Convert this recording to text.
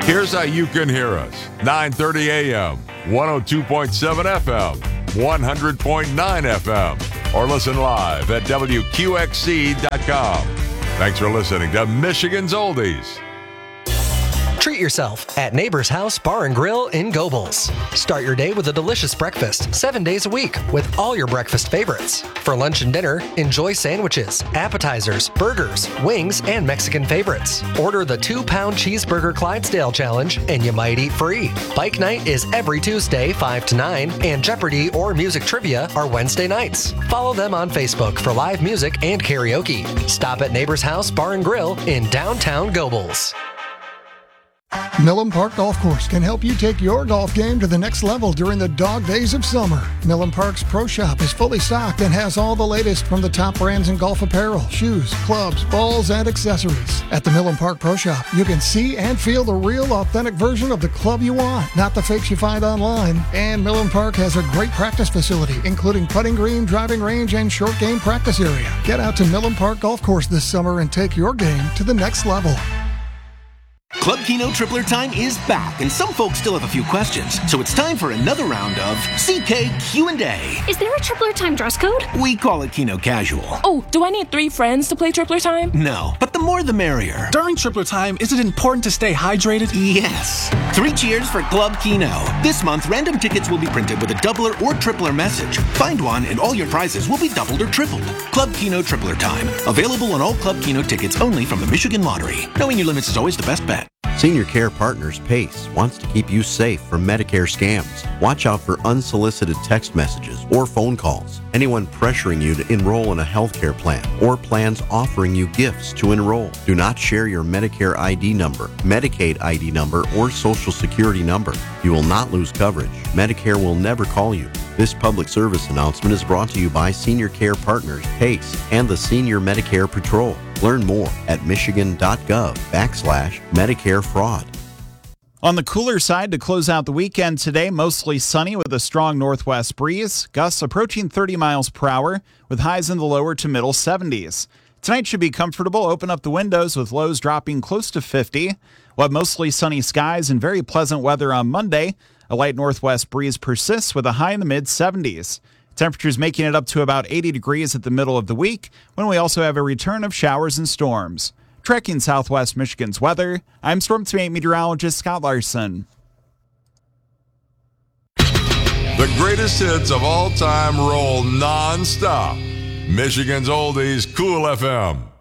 Here's how you can hear us. 9:30 a.m., 102.7 FM, 100.9 FM, or listen live at WQXC.com. Thanks for listening to Michigan's Oldies. Treat yourself at Neighbor's House Bar and Grill in Gobles. Start your day with a delicious breakfast 7 days a week with all your breakfast favorites. For lunch and dinner, enjoy sandwiches, appetizers, burgers, wings, and Mexican favorites. Order the 2-pound cheeseburger Clydesdale challenge and you might eat free. Bike night is every Tuesday 5 to 9 and Jeopardy or music trivia are Wednesday nights. Follow them on Facebook for live music and karaoke. Stop at Neighbor's House Bar and Grill in downtown Gobles. Millen Park Golf Course can help you take your golf game to the next level during the dog days of summer. Millen Park's Pro Shop is fully stocked and has all the latest from the top brands in golf apparel, shoes, clubs, balls, and accessories. At the Millen Park Pro Shop, you can see and feel the real, authentic version of the club you want, not the fakes you find online. And Millen Park has a great practice facility, including putting green, driving range, and short game practice area. Get out to Millen Park Golf Course this summer and take your game to the next level. Club Keno Tripler Time is back, and some folks still have a few questions. So it's time for another round of CK Q&A. Is there a Tripler Time dress code? We call it Keno Casual. Oh, do I need 3 friends to play Tripler Time? No, but the more the merrier. During Tripler Time, is it important to stay hydrated? Yes. 3 cheers for Club Keno. This month, random tickets will be printed with a doubler or tripler message. Find one, and all your prizes will be doubled or tripled. Club Keno Tripler Time. Available on all Club Keno tickets only from the Michigan Lottery. Knowing your limits is always the best bet. Senior Care Partners PACE wants to keep you safe from Medicare scams. Watch out for unsolicited text messages or phone calls. Anyone pressuring you to enroll in a healthcare plan or plans offering you gifts to enroll. Do not share your Medicare ID number, Medicaid ID number, or Social Security number. You will not lose coverage. Medicare will never call you. This public service announcement is brought to you by Senior Care Partners, PACE, and the Senior Medicare Patrol. Learn more at michigan.gov/Medicare fraud. On the cooler side to close out the weekend today, mostly sunny with a strong northwest breeze, gusts approaching 30 miles per hour with highs in the lower to middle 70s. Tonight should be comfortable. Open up the windows with lows dropping close to 50. We'll have mostly sunny skies and very pleasant weather on Monday. A light northwest breeze persists with a high in the mid-70s. Temperatures making it up to about 80 degrees at the middle of the week, when we also have a return of showers and storms. Tracking Southwest Michigan's weather, I'm Storm Team 8 meteorologist Scott Larson. The greatest hits of all time roll non-stop. Michigan's Oldies, Cool FM.